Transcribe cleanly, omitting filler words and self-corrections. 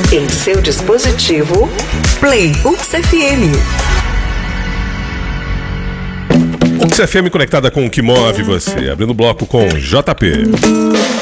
Em seu dispositivo, Play UXFM. UXFM conectada com o que move você. Abrindo o bloco com JP.